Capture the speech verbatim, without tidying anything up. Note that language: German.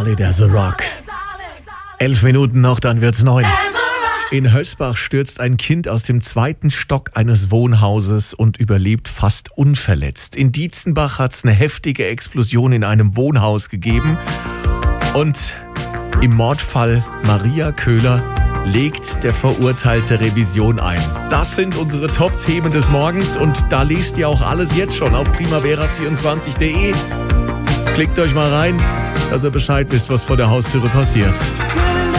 Solid as a Rock. Elf Minuten noch, dann wird's neun. In Hösbach stürzt ein Kind aus dem zweiten Stock eines Wohnhauses und überlebt fast unverletzt. In Dietzenbach hat's eine heftige Explosion in einem Wohnhaus gegeben. Und im Mordfall Maria Köhler legt der Verurteilte Revision ein. Das sind unsere Top-Themen des Morgens und da lest ihr auch alles jetzt schon auf primavera vierundzwanzig punkt de. Klickt euch mal rein, dass ihr Bescheid wisst, was vor der Haustüre passiert.